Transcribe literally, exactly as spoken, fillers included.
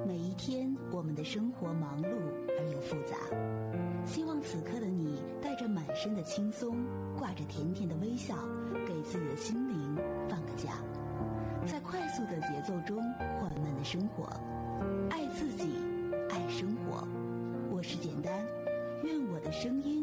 每一天，我们的生活忙碌而又复杂。希望此刻的你带着满身的轻松，挂着甜甜的微笑，给自己的心灵放个假。在快速的节奏中缓慢的生活，爱自己，爱生活。我是简单，愿我的声音